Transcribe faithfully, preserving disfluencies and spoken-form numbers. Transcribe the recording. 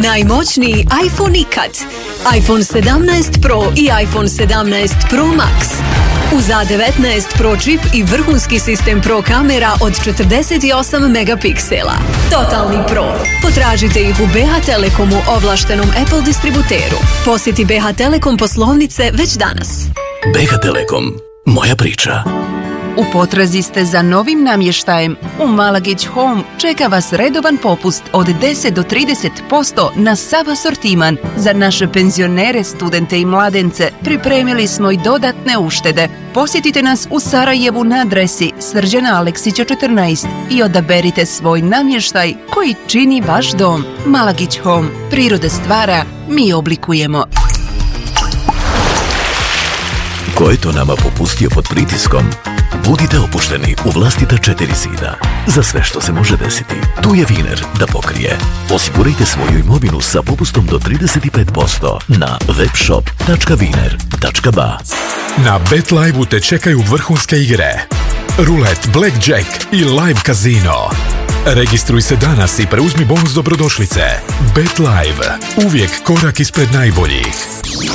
Najmoćniji iPhone ikad. iPhone sedamnaest Pro i iPhone sedamnaest Pro Max. Uz A devetnaest Pro čip i vrhunski sistem Pro kamera od četrdeset osam megapiksela. Totalni Pro. Potražite ih u B H Telekomu ovlaštenom Apple distributeru. Posjeti B H Telekom poslovnice već danas. B H Telekom. Moja priča. U potrazi ste za novim namještajem? U Malagić Home čeka vas redovan popust od deset do trideset posto na sav asortiman. Za naše penzionere, studente i mladence pripremili smo i dodatne uštede. Posjetite nas u Sarajevu na adresi Srđana Aleksića četrnaest i odaberite svoj namještaj koji čini vaš dom. Malagić Home. Priroda stvara, mi oblikujemo. Ko je to nama popustio pod pritiskom? Budite opušteni u vlastita četiri zida. Za sve što se može desiti, tu je Wiener da pokrije. Osigurajte svoju imovinu sa popustom do trideset pet posto na webshop tačka wiener tačka ba. Na BetLive-u te čekaju vrhunske igre. Rulet, Blackjack i Live Casino. Registruj se danas i preuzmi bonus dobrodošlice. BetLive. Uvijek korak ispred najboljih.